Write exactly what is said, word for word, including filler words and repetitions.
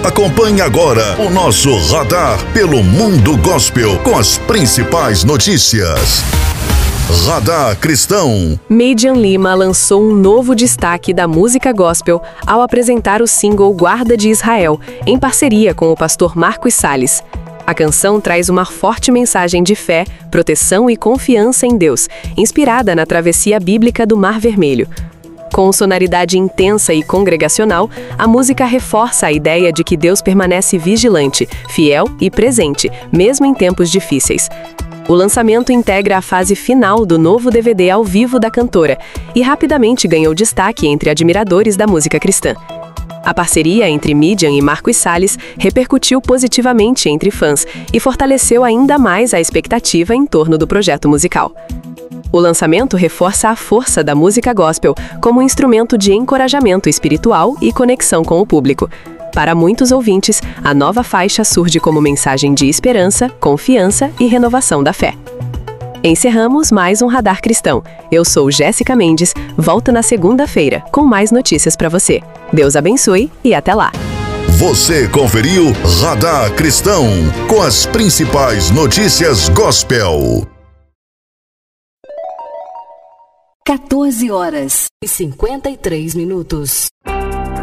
Acompanhe agora o nosso radar pelo mundo gospel com as principais notícias. Radar Cristão. Midian Lima lançou um novo destaque da música gospel ao apresentar o single Guarda de Israel, em parceria com o pastor Marcos Salles. A canção traz uma forte mensagem de fé, proteção e confiança em Deus, inspirada na travessia bíblica do Mar Vermelho. Com sonoridade intensa e congregacional, a música reforça a ideia de que Deus permanece vigilante, fiel e presente, mesmo em tempos difíceis. O lançamento integra a fase final do novo D V D ao vivo da cantora e rapidamente ganhou destaque entre admiradores da música cristã. A parceria entre Midian e Marcos Salles repercutiu positivamente entre fãs e fortaleceu ainda mais a expectativa em torno do projeto musical. O lançamento reforça a força da música gospel como instrumento de encorajamento espiritual e conexão com o público. Para muitos ouvintes, a nova faixa surge como mensagem de esperança, confiança e renovação da fé. Encerramos mais um Radar Cristão. Eu sou Jéssica Mendes, volto na segunda-feira com mais notícias para você. Deus abençoe e até lá! Você conferiu Radar Cristão com as principais notícias gospel. quatorze horas e cinquenta e três minutos.